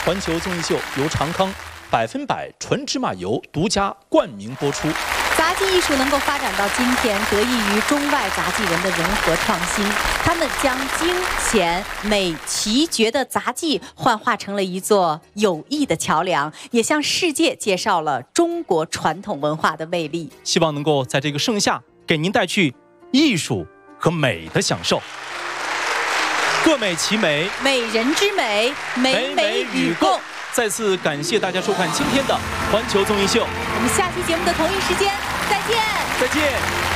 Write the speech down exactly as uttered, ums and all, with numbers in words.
环球综艺秀由长康百分百纯芝麻油独家冠名播出。 杂技艺术能够发展到今天，得益于中外杂技人的融合创新。他们将精简美奇绝的杂技幻化成了一座有益的桥梁，也向世界介绍了中国传统文化的魅力。 希望能够在这个盛夏给您带去艺术和美的享受。各美其美， 美人之美，美美与共。 再次感谢大家收看今天的环球综艺秀， 我们下期节目的同一时间再见， 再见。